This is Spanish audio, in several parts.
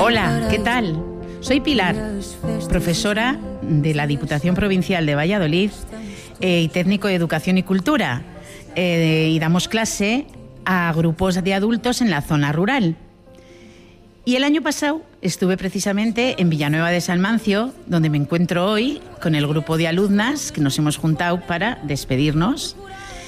Hola, ¿qué tal? Soy Pilar, profesora de la Diputación Provincial de Valladolid y técnico de Educación y Cultura. Y damos clase a grupos de adultos en la zona rural. Y el año pasado estuve precisamente en Villanueva de Salmancio, donde me encuentro hoy con el grupo de alumnas que nos hemos juntado para despedirnos.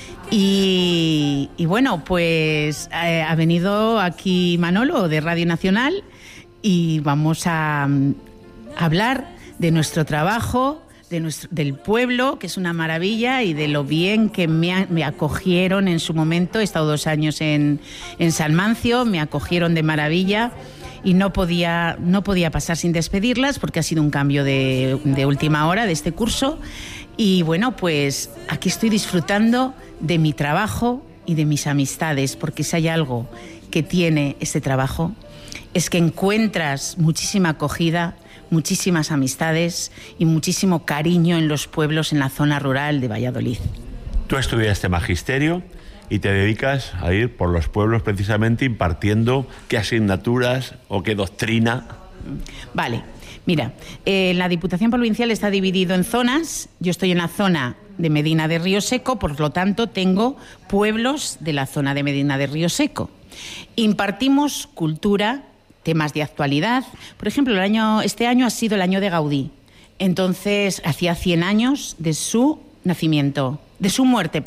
Y bueno, pues ha venido aquí Manolo de Radio Nacional y vamos a hablar de nuestro trabajo, del pueblo, que es una maravilla, y de lo bien que me acogieron en su momento. He estado 2 años en Salmancio, me acogieron de maravilla y no podía pasar sin despedirlas porque ha sido un cambio de última hora de este curso. Y bueno, pues aquí estoy disfrutando de mi trabajo y de mis amistades, porque si hay algo que tiene este trabajo es que encuentras muchísima acogida, muchísimas amistades y muchísimo cariño en los pueblos, en la zona rural de Valladolid. Tú estudiaste magisterio y te dedicas a ir por los pueblos precisamente impartiendo qué asignaturas o qué doctrina. Vale, mira, la Diputación Provincial está dividido en zonas. Yo estoy en la zona de Medina de Río Seco, por lo tanto tengo pueblos de la zona de Medina de Río Seco. Impartimos cultura, temas de actualidad. Por ejemplo, este año ha sido el año de Gaudí. Entonces, hacía 100 años de su nacimiento, de su muerte.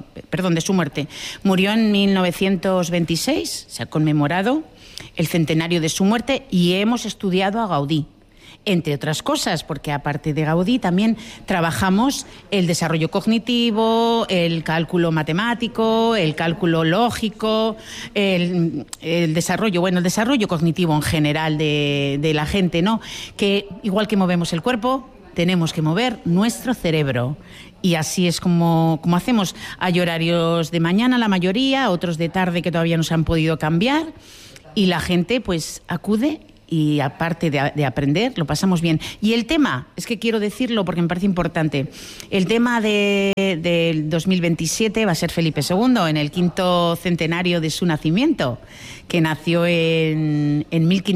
Murió en 1926, se ha conmemorado el centenario de su muerte y hemos estudiado a Gaudí, entre otras cosas, porque aparte de Gaudí también trabajamos el desarrollo cognitivo, el cálculo matemático, el cálculo lógico, el desarrollo cognitivo en general de la gente, ¿no? Que igual que movemos el cuerpo, tenemos que mover nuestro cerebro. Y así es como hacemos. Hay horarios de mañana la mayoría, otros de tarde que todavía no se han podido cambiar, y la gente pues acude. Y aparte de aprender, lo pasamos bien. Y el tema, es que quiero decirlo porque me parece importante, el tema del 2027 va a ser Felipe II, en el 5º centenario de su nacimiento, que nació en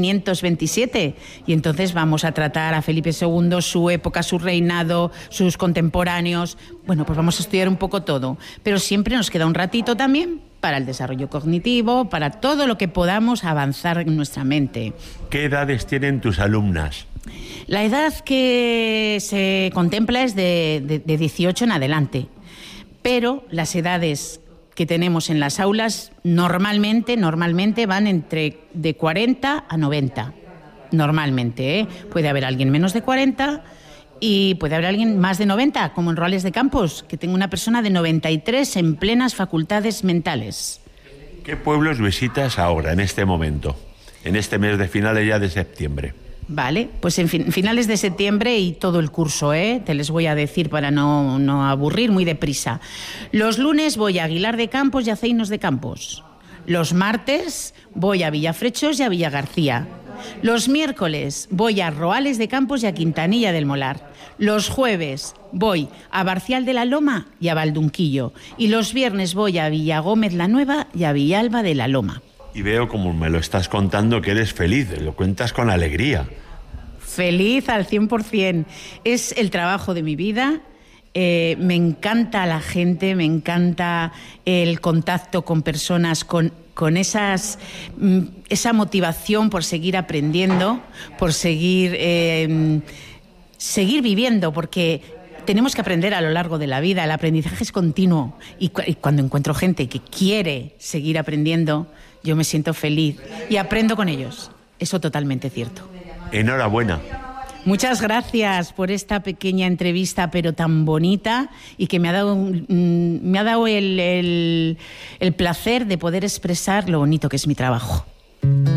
1527. Y entonces vamos a tratar a Felipe II, su época, su reinado, sus contemporáneos. Bueno, pues vamos a estudiar un poco todo. Pero siempre nos queda un ratito también para el desarrollo cognitivo, para todo lo que podamos avanzar en nuestra mente. ¿Qué edades tienen tus alumnas? La edad que se contempla es de 18 en adelante, pero las edades que tenemos en las aulas normalmente van de 40 a 90, normalmente, ¿eh? Puede haber alguien menos de 40 y puede haber alguien más de 90, como en Roales de Campos, que tengo una persona de 93 en plenas facultades mentales. ¿Qué pueblos visitas ahora, en este momento, en este mes de finales ya de septiembre? Vale, pues en finales de septiembre y todo el curso, te les voy a decir para no aburrir muy deprisa. Los lunes voy a Aguilar de Campos y a Ceinos de Campos. Los martes voy a Villafrechos y a Villagarcía. Los miércoles voy a Roales de Campos y a Quintanilla del Molar. Los jueves voy a Barcial de la Loma y a Valdunquillo. Y los viernes voy a Villagómez la Nueva y a Villalba de la Loma. Y veo, como me lo estás contando, que eres feliz, lo cuentas con alegría. Feliz al 100%. Es el trabajo de mi vida. Me encanta la gente, me encanta el contacto con personas, con esa motivación por seguir aprendiendo, por seguir viviendo, porque tenemos que aprender a lo largo de la vida. El aprendizaje es continuo y cuando encuentro gente que quiere seguir aprendiendo, yo me siento feliz y aprendo con ellos. Eso totalmente cierto. Enhorabuena. Muchas gracias por esta pequeña entrevista, pero tan bonita, y que me ha dado el placer de poder expresar lo bonito que es mi trabajo.